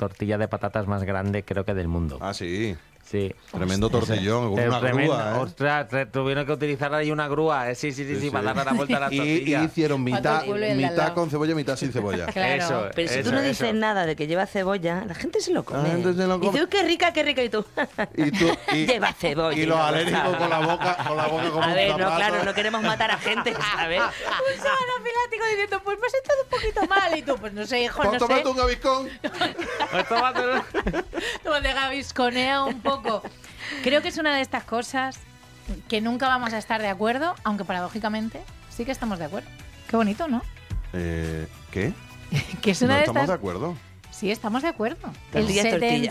tortilla de patatas más grande, creo que del mundo. Ah, sí. Sí. Tremendo tortillón, con una Tremendo. grúa, ¿eh? Ostras, tuvieron que utilizar ahí una grúa. Sí, para darle la vuelta a la Y tortilla. hicieron mitad, Otro pueblo y el de al mitad lado. con cebolla, mitad sin cebolla. Claro. Eso, Pero si eso, tú no dices eso. nada de que lleva cebolla, la gente se lo come. La gente se lo come. Y dice, qué rica, y tú. Lleva cebolla. Y los alérgicos con la boca como A un ver, no, zapato. claro, no queremos matar a gente, ¿sabes? Un sábado filático diciendo, pues me has estado un poquito mal. Y tú, pues no sé, hijo, Pues no sé. tómate un gaviscón. Pues tómatelo. Tú te gavisconea un poco. Creo que es una de estas cosas que nunca vamos a estar de acuerdo, aunque paradójicamente sí que estamos de acuerdo. Qué bonito, ¿no? ¿Qué? Que es No una de estamos estas... de acuerdo. Sí, estamos de acuerdo. El Tortilla, tortilla.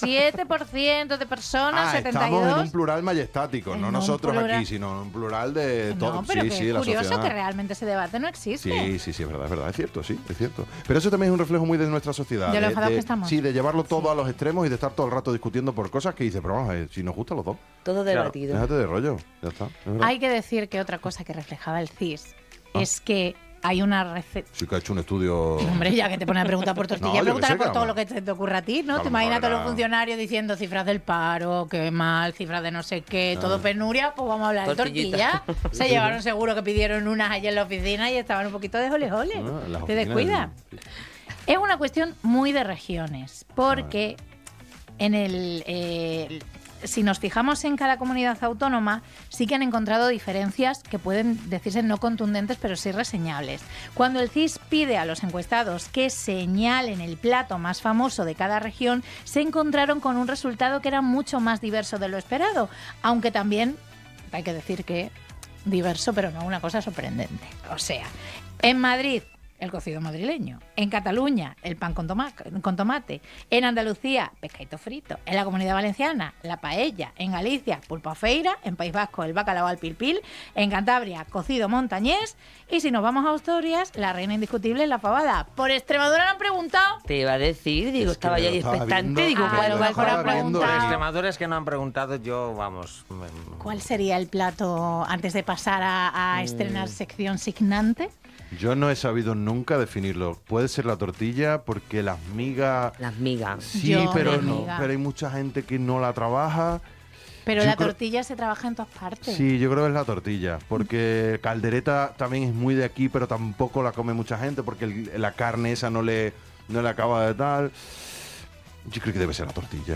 77% de personas, Estamos en 72%. un plural majestático, En no un nosotros plural. aquí, sino en un plural de todo. No, pero Sí, que sí, es la curioso sociedad. que realmente ese debate no existe. Sí, es verdad, es cierto, sí, es cierto. Pero eso también es un reflejo muy de nuestra sociedad. De lo enfadados que estamos. Sí, de llevarlo todo a los extremos y de estar todo el rato discutiendo por cosas que dices, pero vamos a ver, si nos gustan los dos, Todo debatido. déjate de rollo, ya está. es verdad. Hay que decir que otra cosa que reflejaba el CIS es que hay una receta... Sí que ha hecho un estudio... Hombre, ya que te ponen a preguntar por tortilla, No, yo que pregúntale sé, por todo vamos. lo que te ocurra a ti, ¿no? A Te lo imaginas a mejor todos los era- funcionarios diciendo cifras del paro, qué mal, cifras de no sé qué, todo penuria, pues vamos a hablar de Tortillita. tortilla. Se llevaron seguro que pidieron unas allí en la oficina y estaban un poquito de jole-jole. Ah, en las Te oficinas descuida. del- sí. Es una cuestión muy de regiones, porque en si nos fijamos en cada comunidad autónoma, sí que han encontrado diferencias que pueden decirse no contundentes, pero sí reseñables. Cuando el CIS pide a los encuestados que señalen el plato más famoso de cada región, se encontraron con un resultado que era mucho más diverso de lo esperado, aunque también hay que decir que diverso, pero no una cosa sorprendente. O sea, en Madrid, el cocido madrileño. En Cataluña, el pan con tomate. En Andalucía, pescadito frito. En la Comunidad Valenciana, la paella. En Galicia, pulpo a feira. En País Vasco, el bacalao al pilpil. En Cantabria, cocido montañés. Y si nos vamos a Asturias, la reina indiscutible es la fabada. Por Extremadura le han preguntado. Te iba a decir, digo, Es que estaba me ya lo ahí estaba expectante, viendo, digo, Ah, ¿cuál lo va a mejor ser? ha preguntado. Por extremadores que no han preguntado, yo, vamos... ¿Cuál sería el plato antes de pasar a estrenar sección signante? Yo no he sabido nunca definirlo. Puede ser la tortilla porque las migas... Las migas. Sí, Yo pero de no, miga. pero hay mucha gente que no la trabaja. Pero Yo la creo- tortilla se trabaja en todas partes. Sí, yo creo que es la tortilla, porque caldereta también es muy de aquí, pero tampoco la come mucha gente porque la carne esa no le acaba de tal. Yo creo que debe ser la tortilla.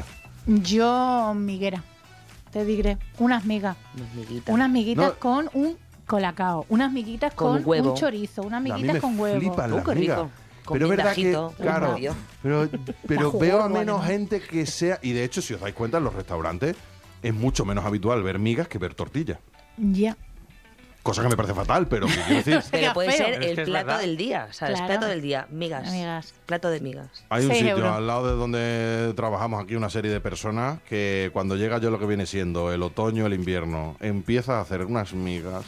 Yo, miguera, te diré, unas migas. Unas miguitas. Unas miguitas No. con un colacao, unas miguitas Con con, huevo. un chorizo, unas A mí miguitas me con huevo. flipan las qué migas. rico. Con Pero es verdad que, pindajito, claro, Dios. pero Bajo veo a gordo, menos además. gente que sea... Y de hecho, si os dais cuenta, en los restaurantes es mucho menos habitual ver migas que ver tortilla. Ya. Cosa que me parece fatal, pero que quiero decir... Pero puede feo. ser Pero es el que es plato verdad. del día, ¿sabes? Claro. Plato del día, migas. Migas. Plato de migas. Hay un 6 sitio euros. al lado de donde trabajamos aquí una serie de personas que cuando llega yo lo que viene siendo el otoño, el invierno, empieza a hacer unas migas.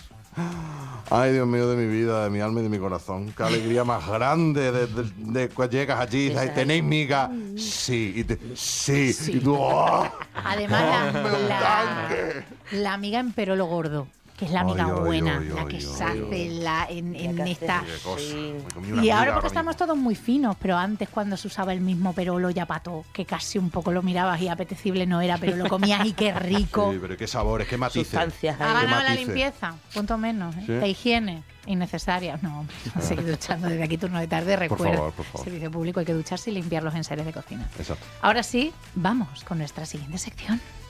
Ay, Dios mío, de mi vida, de mi alma y de mi corazón. Qué alegría más grande de cuando llegas allí y dices, ¿tenéis migas? Sí, sí. Sí. Y tú, ¡oh! Además, ¡Hombre, un tanque! la miga en Perolo Gordo, que es la miga Ay, ay, buena, ay, la ay, que ay, se ay. hace en La que esta... hace- Qué cosa. Sí. Me comí una Y ahora miga porque mismo. estamos todos muy finos, pero antes cuando se usaba el mismo perolo ya pató, que casi un poco lo mirabas y apetecible no era, pero lo comías y qué rico. Sí, pero qué sabores, qué matices. Sustancias Ha ahí. ganado la matices. limpieza, punto menos. ¿eh? Sí. La higiene, innecesaria. No, hombre, no seguir duchando desde aquí, turno de tarde, recuerda. favor, por favor. Servicio público, hay que ducharse y limpiar los enseres de cocina. Exacto. Ahora sí, vamos con nuestra siguiente sección.